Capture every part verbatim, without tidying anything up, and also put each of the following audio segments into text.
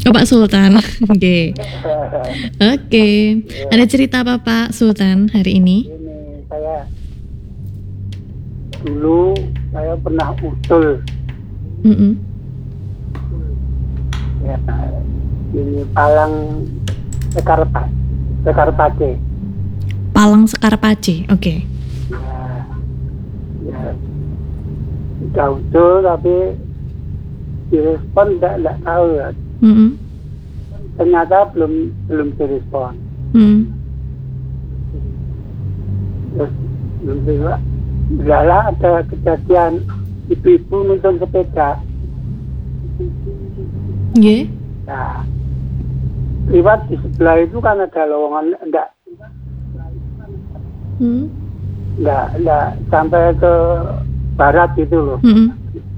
Oh Pak Sultan. Oke. Oke. Ada cerita apa Pak Sultan hari ini? Ini saya dulu saya pernah usul Mm-mm. ya ini Palang Sekar Sekar Pace. Palang Sekar Pace. Oke. Ya, ya udah usul tapi direspon tidak tidak tahu ya. Mm-mm. Ternyata belum belum direspon. Mm. Terus belum direspon. Udahlah ada kejadian ibu-ibu nonton sepeda. Yeah. Nah, lewat di sebelah itu kan ada lowongan, enggak Mm. enggak enggak sampai ke barat gitu loh. Mm-mm.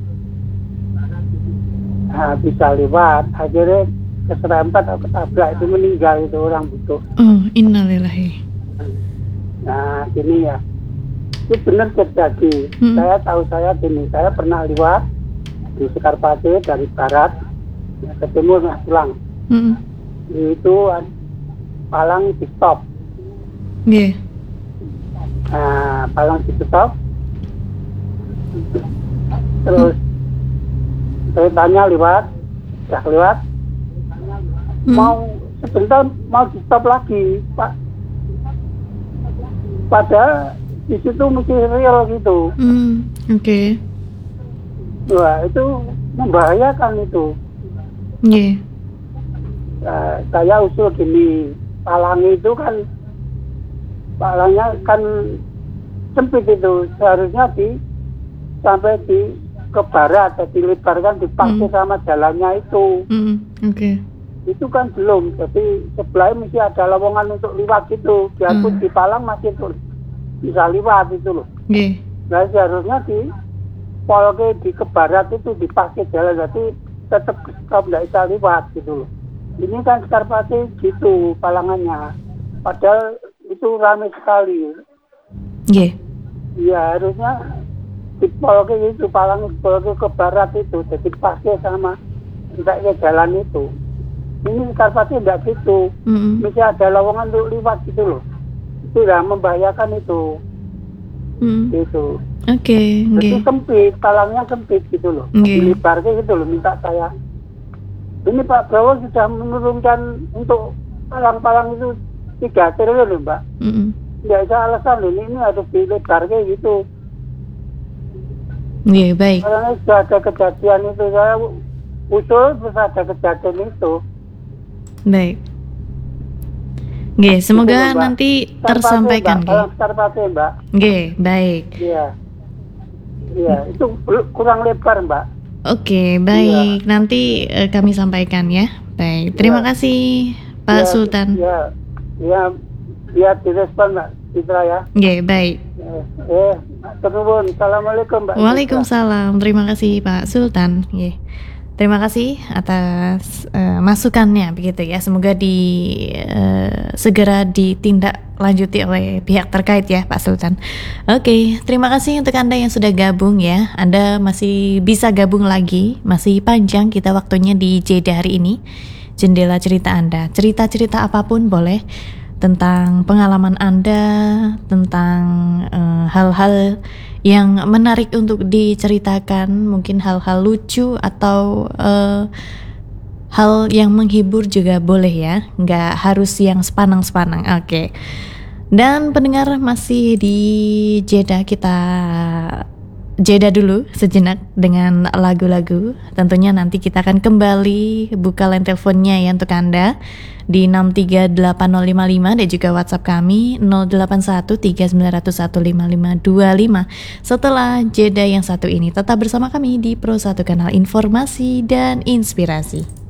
Nah, bisa lewat, akhirnya keserempet atau ketabrak, itu meninggal itu orang butuh. Oh, innalillahi. Nah, gini ya, itu benar terjadi. Mm. Saya tahu saya gini, saya pernah lewat di Sekar Pace dari barat ya, ke timur nah pulang. Mm-mm. Itu palang di stop. Yeah. Nah, palang di stop. Terus saya tanya lewat, sudah lewat, Mm. mau sebentar mau di stop lagi, Pak. Padahal di situ mesti real gitu. Mm. Oke. Wah, itu membahayakan itu. Yeah. Nah, saya usul gini, palang itu kan palangnya kan sempit itu, seharusnya di sampai di ke barat, dilebarkan dipakai Hmm. sama jalannya itu. Mm. Oke. Itu kan belum, jadi sebelahnya mesti ada lowongan untuk lewat gitu, biarpun Hmm. di palang masih tuh bisa lewat itu loh. Yeah. Nah, seharusnya di polke di ke barat itu dipakai jalan, jadi tetap stop nggak bisa lewat gitu loh. Ini kan Sekar Pace gitu palangannya, padahal itu ramai sekali. Yeah. Ya harusnya di polke itu palang polke ke barat itu jadi pakai sama tidaknya jalan itu. Ini Sekar Pace tidak gitu, Mm. mesti ada lowongan untuk lewat gitu loh. Itu udah membahayakan itu, Mm. gitu. Oke. Jadi Okay. sempit, palangnya sempit gitu loh. Nggih. Dilebarkan gitu loh, minta saya. Ini Pak Prabowo sudah menurunkan untuk palang-palang itu tiga triliun loh Mbak. Mm. Nggak ada alasan loh, ini, ini harus dilebarkan gitu. Yeah, baik. Karena sudah ada kejadian itu, saya usul terus ada kejadian itu. Baik. Nggih, semoga Gitu, Mbak. nanti Sekar Pace, tersampaikan Mbak. nggih. Palang Sekar Pace Mbak. Nggih, baik. Iya. Iya, itu kurang lebar Mbak. Oke, baik. Nanti eh, kami sampaikan ya. Baik. Terima Iya. kasih Pak Ya, Sultan. Ya, ya, biar direspon Mbak Citra ya. Nggih, baik. Eh, eh terus Assalamualaikum Mbak. Waalaikumsalam. Terima kasih Pak Sultan. Nggih. Terima kasih atas eh, masukannya begitu ya. Semoga di eh, segera ditindaklanjuti oleh pihak terkait ya Pak Sultan. Oke, terima kasih untuk Anda yang sudah gabung ya. Anda masih bisa gabung lagi. Masih panjang kita waktunya di Jeda hari ini. Jendela cerita Anda. Cerita-cerita apapun boleh, tentang pengalaman Anda, tentang uh, hal-hal yang menarik untuk diceritakan, mungkin hal-hal lucu atau uh, hal yang menghibur juga boleh ya, nggak harus yang sepanang-sepanang. Oke. Dan pendengar masih di Jeda, kita jeda dulu sejenak dengan lagu-lagu. Tentunya nanti kita akan kembali buka line teleponnya ya untuk Anda di enam tiga delapan nol lima lima dan juga WhatsApp kami nol delapan satu tiga sembilan nol satu lima lima dua lima. Setelah jeda yang satu ini, tetap bersama kami di Pro satu Kanal Informasi dan Inspirasi.